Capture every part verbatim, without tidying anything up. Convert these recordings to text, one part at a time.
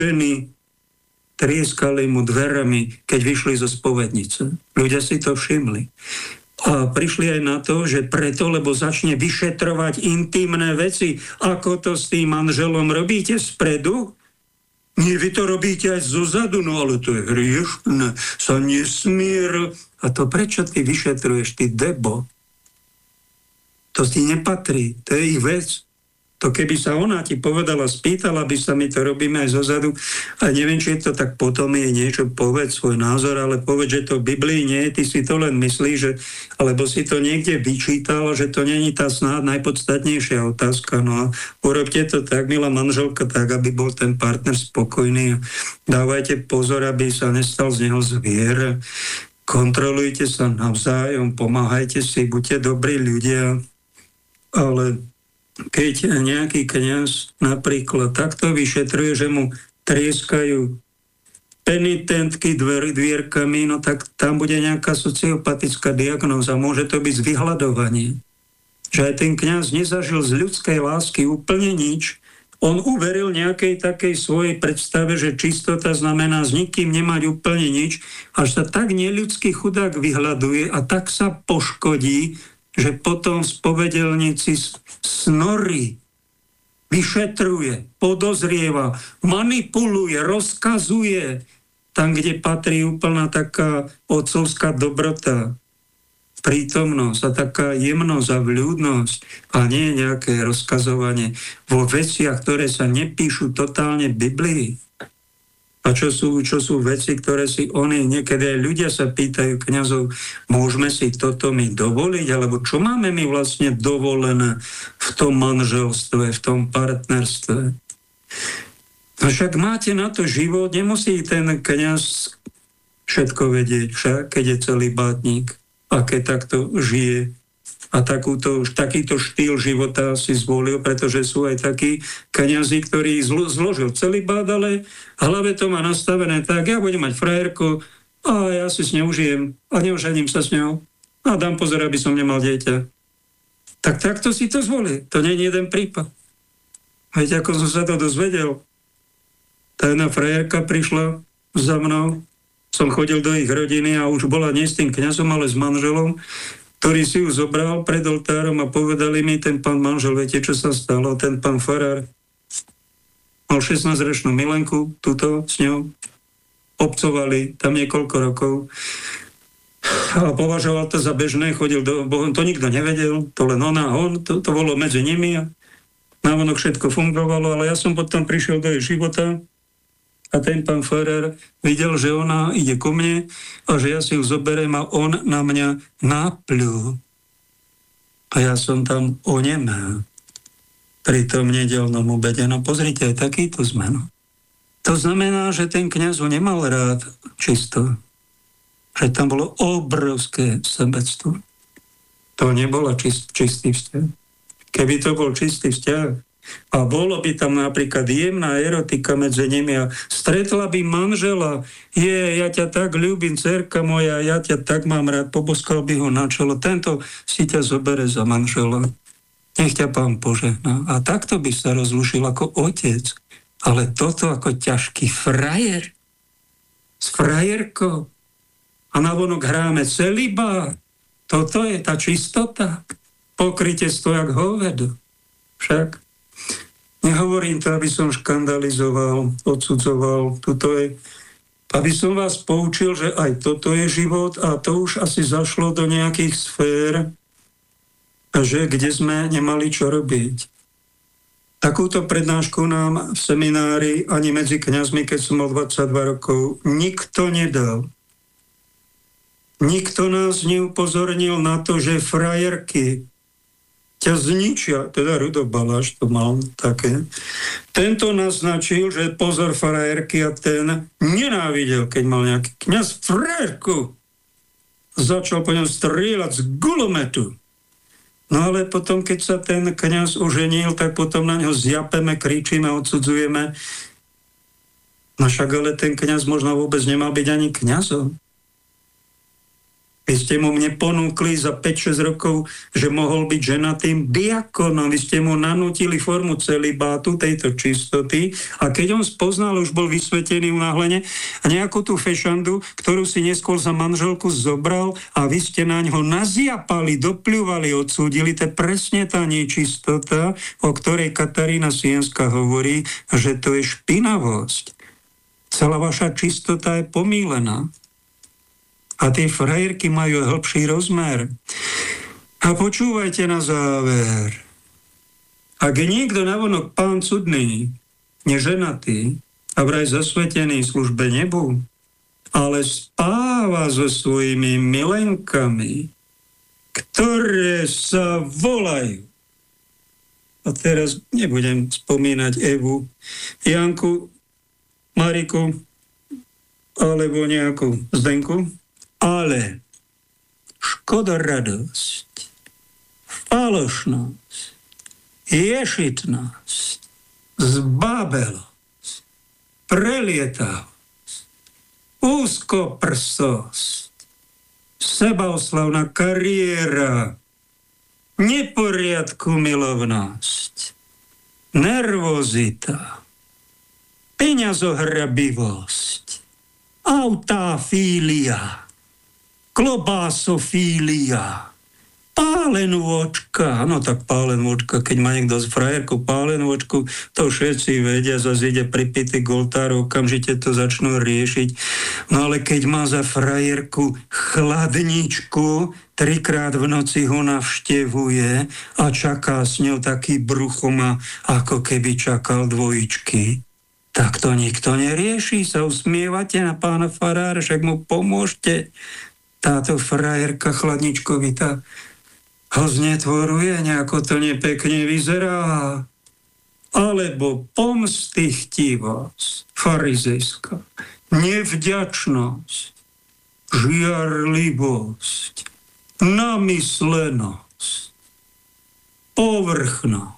ženy trieskali mu dverami, keď vyšli zo spovednice. Ľudia si to všimli. A prišli aj na to, že preto, lebo začne vyšetrovať intimné veci, ako to s tým manželom robíte spredu. Nie, vy to robíte aj zozadu, no ale to je hriešne, sa nesmie. A to prečo ty vyšetruješ, ty debo? To ti nepatrí, to je ich vec. To keby sa ona ti povedala, spýtala by sa, my to robíme aj zozadu, a neviem, či je to tak, potom je niečo, povedz svoj názor, ale povedz, že to v Biblii nie, ty si to len myslíš, že, alebo si to niekde vyčítal, že to není tá snáď najpodstatnejšia otázka. No a urobte to tak, milá manželka, tak, aby bol ten partner spokojný. Dávajte pozor, aby sa nestal z neho zvier. Kontrolujte sa navzájom, pomáhajte si, buďte dobrí ľudia, ale keď nejaký kňaz napríklad takto vyšetruje, že mu trieskajú penitentky dver, dvierkami, no tak tam bude nejaká sociopatická diagnóza. Môže to byť vyhľadovanie. Že aj ten kňaz nezažil z ľudskej lásky úplne nič. On uveril nejakej takej svojej predstave, že čistota znamená s nikým nemať úplne nič, až sa tak neľudský chudák vyhľaduje a tak sa poškodí, že potom v spovedelnici snorí, vyšetruje, podozrieva, manipuluje, rozkazuje tam, kde patrí úplná taká otcovská dobrota, prítomnosť a taká jemnosť a vľúdnosť a nie nejaké rozkazovanie vo veciach, ktoré sa nepíšu totálne v Biblii. A čo sú, čo sú veci, ktoré si oni, niekedy aj ľudia sa pýtajú kňazov, môžeme si toto my dovoliť, alebo čo máme my vlastne dovolené v tom manželstve, v tom partnerstve. A však máte na to život, nemusí ten kňaz všetko vedieť, však keď je celibátnik a keď takto žije. A takúto, takýto štýl života si zvolil, pretože sú aj takí kňazi, ktorí zlo, zložil celibát, ale v hlave to má nastavené tak, ja budem mať frajerku a ja si s ňou užijem a neužením sa s ňou a dám pozor, aby som nemal dieťa. Tak takto si to zvolil. To nie je jeden prípad. Viete, ako som sa to dozvedel? Tá jedna frajerka prišla za mnou, som chodil do ich rodiny a už bola nie s tým kňazom, ale s manželom, ktorý si ju zobral pred oltárom a povedali mi, ten pán manžel, viete, čo sa stalo? Ten pán farár mal šestnásťročnú milenku, tuto s ňou, obcovali tam niekoľko rokov a považoval to za bežné, chodil do, to nikto nevedel, to len ona a on, to, to bolo medzi nimi a návonok všetko fungovalo, ale ja som potom prišiel do jej života a ten pán farár videl, že ona ide ku mne a že ja si ju zoberiem a on na mňa nápľu. A ja som tam onemel pri tom nedeľnom obede. No pozrite, aj takýto zmenu. To znamená, že ten kňaz ho nemal rád čisto. Že tam bolo obrovské sebectvo. To nebola čist, čistý vzťah. Keby to bol čistý vzťah, a bolo by tam napríklad jemná erotika medzi nimi a stretla by manžela, je, ja ťa tak ľúbim, dcerka moja, ja ťa tak mám rád, poboskal by ho na čelo, tento si ťa zobere za manžela. Nech ťa pán požehná. A takto by sa rozlúšil ako otec. Ale toto ako ťažký frajer. S frajerkou. A navonok hráme celibát. Toto je tá čistota. Pokrytectvo jak hovedo. Však nehovorím to, aby som škandalizoval, odsudzoval. Tuto je, aby som vás poučil, že aj toto je život a to už asi zašlo do nejakých sfér, že kde sme nemali čo robiť. Takúto prednášku nám v seminári ani medzi kňazmi, keď som mal dvadsaťdva rokov, nikto nedal. Nikto nás neupozornil na to, že frajerky ťa zničia, teda Rudo Baláš to mal také. Tento naznačil, že pozor frajerky a ten nenávidel, keď mal nejaký kňaz frajerku. Začal po ňom strieľať z gulometu. No ale potom, keď sa ten kňaz oženil, tak potom na ňo zjapeme, kričíme, odsudzujeme. No však ale ten kňaz možno vôbec nemal byť ani kňazom. Vy ste mu mne ponúkli za päť šesť rokov, že mohol byť ženatým diakonom. Vy ste mu nanútili formu celibátu, tejto čistoty. A keď on spoznal, už bol vysvetený unáhlene, a nejakú tú fešandu, ktorú si neskôr za manželku zobral a vy ste na ňo naziapali, dopľúvali, odsúdili. To je presne tá nečistota, o ktorej Katarína Sienská hovorí, že to je špinavosť. Celá vaša čistota je pomílená. A tie frajerky majú hĺbší rozmer. A počúvajte na záver. Ak je niekto navonok pán cudný, neženatý a vraj zasvetený v službe nebu, ale spáva so svojimi milenkami, ktoré sa volajú. A teraz nebudem spomínať Evu, Janku, Mariku alebo nejakú Zdenku, ale škodoradosť, falošnosť, ješitnosť, zbabelosť, prelietavosť, úzkoprsosť, sebaoslavná kariéra, neporiadku milovnosť, nervozita, peňazohrabivosť, autáfília, klobásofília, pálenôčka. No tak pálenôčka, keď má niekto z frajerku pálenôčku, to všetci vedia, zase ide pripitý k oltáru, okamžite to začnú riešiť. No ale keď má za frajerku chladničku, trikrát v noci ho navštevuje a čaká s ňou, taký brucho má, ako keby čakal dvojičky. Tak to nikto nerieši, sa usmievate na pána farára, však mu pomôžte. Táto frajerka chladničkovita ho znetvoruje, nejako to nepekne vyzerá. Alebo pomstychtivosť, farizejská, nevďačnosť, žiarlivosť, namyslenosť, povrchnosť,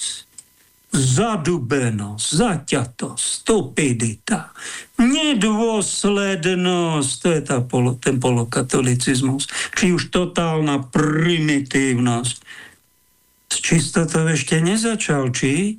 zadubenosť, zaťatosť, stupidita, nedôslednosť, to je tá polo, ten polokatolicizmus, či už totálna primitívnosť. S čistotou ešte nezačal, či?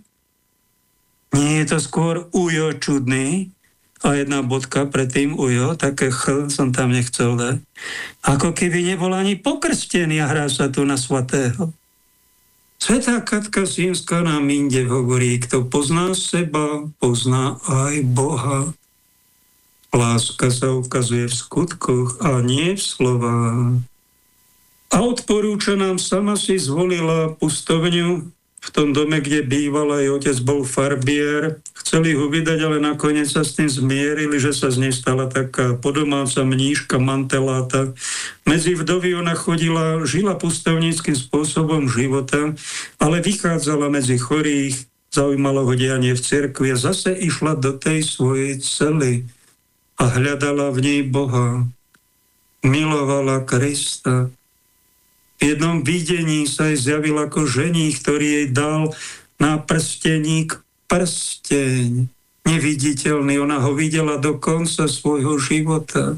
Nie je to skôr ujo čudný? A jedna bodka predtým ujo, také ch som tam nechcel dať. Ako keby nebol ani pokrstený a hrá sa tu na svatého. Svätá Katka Sienská nám inde hovorí, kto pozná seba, pozná aj Boha. Láska sa ukazuje v skutkoch a nie v slovách. A odporúča nám, sama si zvolila pustovňu v tom dome, kde býval, aj otec bol farbier. Chceli ho vydať, ale nakoniec sa s tým zmierili, že sa z nej stala taká podomáca mníška, manteláta. Medzi vdovy ona chodila, žila pustovníckým spôsobom života, ale vychádzala medzi chorých, zaujímalo ho dianie v cirkvi a zase išla do tej svojej cely a hľadala v nej Boha. Milovala Krista. V jednom videní sa jej zjavil ako ženích, ktorý jej dal na prsteník prsteň. Neviditeľný, ona ho videla do konca svojho života.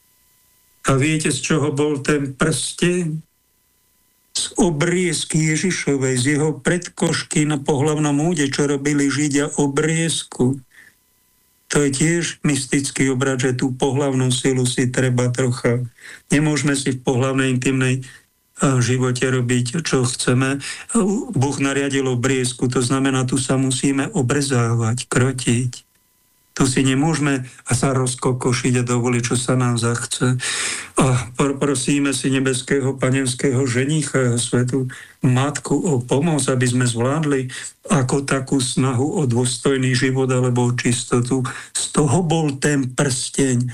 A viete, z čoho bol ten prsteň? Z obriezky Ježišovej, z jeho predkošky na pohlavnom úde, čo robili Židia, obriezku. To je tiež mystický obrad, že tú pohlavnú silu si treba trocha. Nemôžeme si v pohlavnej intimnej živote robiť, čo chceme. Boh nariadil obriezku, to znamená, tu sa musíme obrezávať, krotiť. Tu si nemôžeme a sa rozkokošiť a dovoliť, čo sa nám zachce. A prosíme si nebeského panenského ženicha, svätú matku o pomoc, aby sme zvládli ako takú snahu o dôstojný život alebo o čistotu. Z toho bol ten prsteň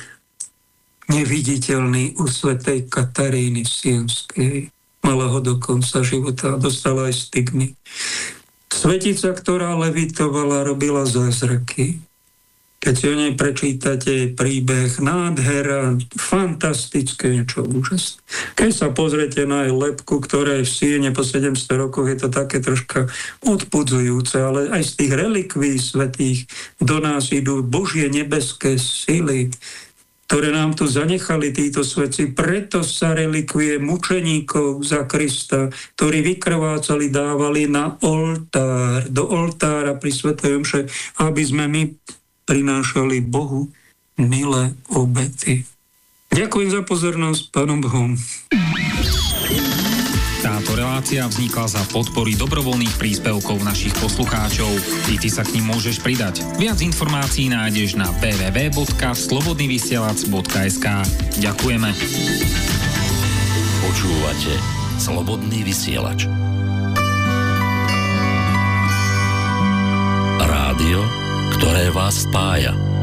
neviditeľný u svätej Kataríny Sienskej. Mala ho do konca života a dostala aj stigmy. Svetica, ktorá levitovala, robila zázraky. Keď si o nej prečítate jej príbeh, nádhera, fantastické, niečo úžasné. Keď sa pozriete na jej lebku, ktorá je v Siene po sedemsto rokoch, je to také troška odpudzujúce, ale aj z tých relikví svätých do nás idú Božie nebeské sily. ktoré nám tu zanechali títo svätci. Preto sa relikvie mučeníkov za Krista, ktorí vykrvácali, dávali na oltár, do oltára pri svätej omše, aby sme my prinášali Bohu milé obety. Ďakujem za pozornosť, Pánom Bohom. Táto relácia vznikla za podpory dobrovoľných príspevkov našich poslucháčov. I ty sa k nim môžeš pridať. Viac informácií nájdeš na w w w bodka slobodnyvysielac bodka es ka. Ďakujeme. Počúvate Slobodný vysielač. Rádio, ktoré vás spája.